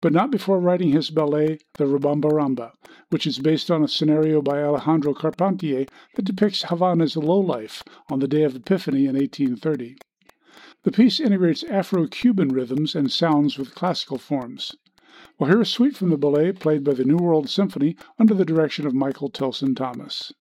but not before writing his ballet, the Rambam-Ramba, which is based on a scenario by Alejandro Carpentier that depicts Havana's lowlife on the day of Epiphany in 1830. The piece integrates Afro-Cuban rhythms and sounds with classical forms. Well, here is a suite from the ballet played by the New World Symphony under the direction of Michael Tilson Thomas.